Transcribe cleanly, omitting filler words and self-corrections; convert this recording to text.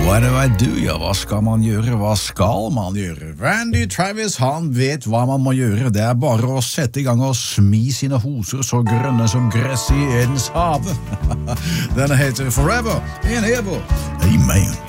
What do I do, ja, hva skal man gjøre, hva skal man gjøre? Randy Travis, han vet hva man må gjøre, det er bare å sette i gang og smi sine hoser så grønne som gress i Edens hav. Denne heter Forever and Ever, Amen.